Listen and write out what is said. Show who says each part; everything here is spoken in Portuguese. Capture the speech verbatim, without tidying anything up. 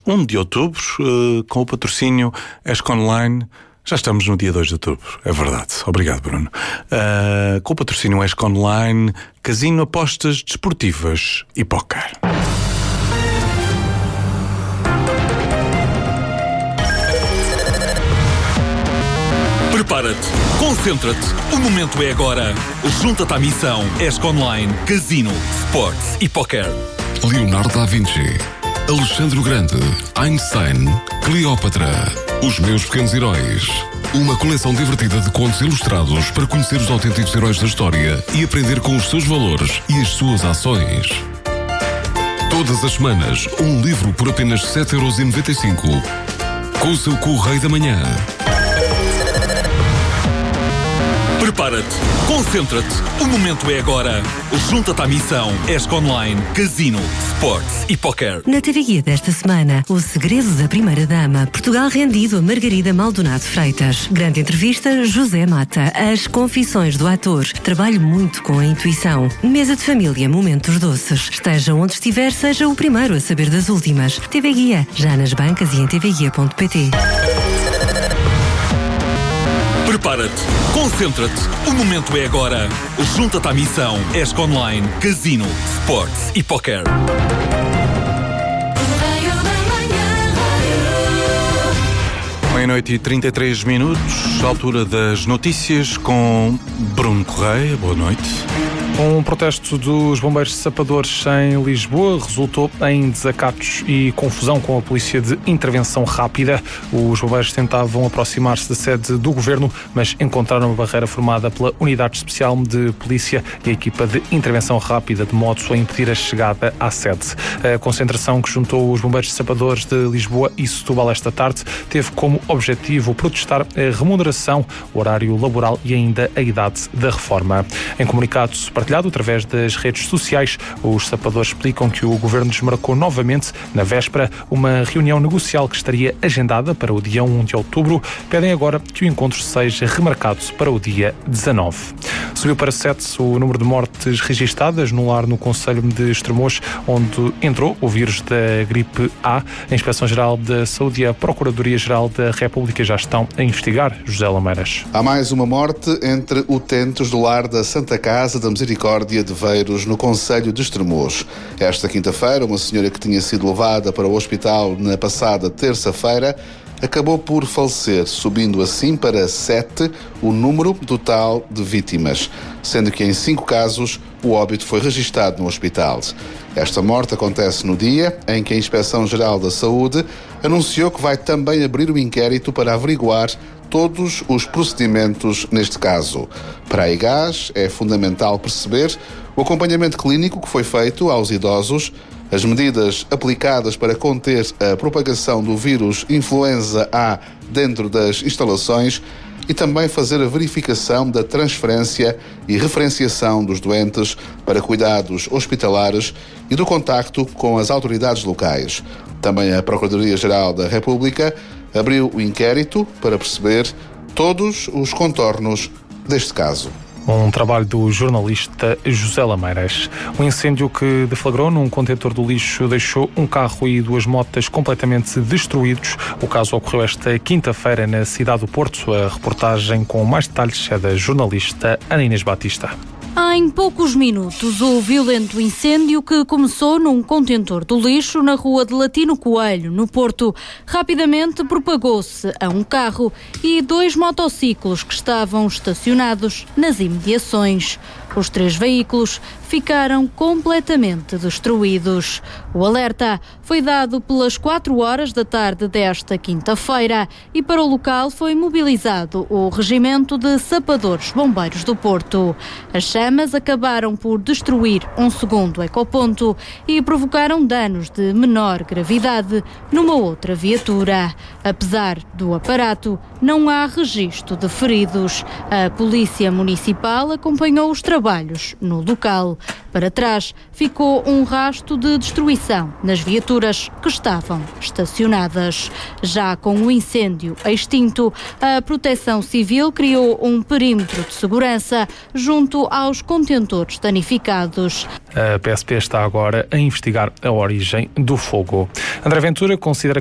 Speaker 1: um de outubro, uh, com o patrocínio ESCOnline. Já estamos no dia dois de outubro, é verdade. Obrigado, Bruno. Uh, com o patrocínio ESCOnline, casino, apostas desportivas e póquer.
Speaker 2: Prepara-te, concentra-te, o momento é agora. Junta-te à missão ESCOnline, Casino, Sports e Póquer.
Speaker 3: Leonardo da Vinci, Alexandre o Grande, Einstein, Cleópatra, Os Meus Pequenos Heróis. Uma coleção divertida de contos ilustrados para conhecer os autênticos heróis da história e aprender com os seus valores e as suas ações. Todas as semanas, um livro por apenas sete euros e noventa e cinco. Com o seu Correio da Manhã.
Speaker 2: Prepara-te, concentra-te, o momento é agora. Junta-te à missão ESCOnline, Casino, Sports e Póquer.
Speaker 4: Na T V Guia desta semana, o segredo da primeira-dama. Portugal rendido a Margarida Maldonado Freitas. Grande entrevista, José Mata. As confissões do ator. Trabalho muito com a intuição. Mesa de família, momentos doces. Esteja onde estiver, seja o primeiro a saber das últimas. T V Guia, já nas bancas e em tvguia ponto pt.
Speaker 2: Prepara-te, concentra-te, o momento é agora. Junta-te à missão ESCOnline, Casino, Sports e Póquer.
Speaker 1: Meia-noite e trinta e três minutos, altura das notícias com Bruno Correia. Boa noite.
Speaker 5: Um protesto dos bombeiros sapadores em Lisboa resultou em desacatos e confusão com a polícia de intervenção rápida. Os bombeiros tentavam aproximar-se da sede do governo, mas encontraram uma barreira formada pela unidade especial de polícia e a equipa de intervenção rápida, de modo a impedir a chegada à sede. A concentração que juntou os bombeiros sapadores de Lisboa e Setúbal esta tarde teve como objetivo protestar a remuneração, o horário laboral e ainda a idade da reforma. Em comunicado partilhado através das redes sociais, os sapadores explicam que o governo desmarcou novamente, na véspera, uma reunião negocial que estaria agendada para o dia um de outubro. Pedem agora que o encontro seja remarcado para o dia dezanove. Subiu para sete o número de mortes registadas no lar no concelho de Estremoz, onde entrou o vírus da gripe A. A Inspeção-Geral da Saúde e a Procuradoria-Geral da República já estão a investigar. José Lameiras.
Speaker 6: Há mais uma morte entre utentes do lar da Santa Casa da Misericórdia de Veiros, no concelho de Estremoz. Esta quinta-feira, uma senhora que tinha sido levada para o hospital na passada terça-feira acabou por falecer, subindo assim para sete o número total de vítimas, sendo que em cinco casos o óbito foi registado no hospital. Esta morte acontece no dia em que a Inspeção-Geral da Saúde anunciou que vai também abrir o inquérito para averiguar todos os procedimentos neste caso. Para a I G A S é fundamental perceber o acompanhamento clínico que foi feito aos idosos, as medidas aplicadas para conter a propagação do vírus influenza A dentro das instalações e também fazer a verificação da transferência e referenciação dos doentes para cuidados hospitalares e do contacto com as autoridades locais. Também a Procuradoria-Geral da República abriu o inquérito para perceber todos os contornos deste caso.
Speaker 5: Um trabalho do jornalista José Lameiras. Um incêndio que deflagrou num contentor do lixo deixou um carro e duas motas completamente destruídos. O caso ocorreu esta quinta-feira na cidade do Porto. A reportagem com mais detalhes é da jornalista Ana Inês Batista.
Speaker 7: Em poucos minutos, o violento incêndio que começou num contentor do lixo na rua de Latino Coelho, no Porto, rapidamente propagou-se a um carro e dois motociclos que estavam estacionados nas imediações. Os três veículos ficaram completamente destruídos. O alerta foi dado pelas quatro horas da tarde desta quinta-feira e para o local foi mobilizado o Regimento de Sapadores Bombeiros do Porto. As chamas acabaram por destruir um segundo ecoponto e provocaram danos de menor gravidade numa outra viatura. Apesar do aparato, não há registro de feridos. A Polícia Municipal acompanhou os trabalhos trabalhos no local. Para trás ficou um rasto de destruição nas viaturas que estavam estacionadas. Já com o incêndio extinto, a Proteção Civil criou um perímetro de segurança junto aos contentores danificados.
Speaker 5: A P S P está agora a investigar a origem do fogo. André Ventura considera